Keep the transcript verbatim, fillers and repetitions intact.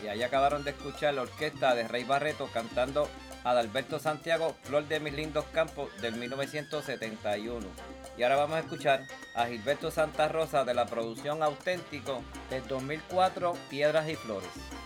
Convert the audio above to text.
ahí acabaron de escuchar la orquesta de Rey Barreto cantando Adalberto Santiago, Flor de mis lindos campos, del mil novecientos setenta y uno. Y ahora vamos a escuchar a Gilberto Santa Rosa de la producción Auténtico del dos mil cuatro, Piedras y Flores.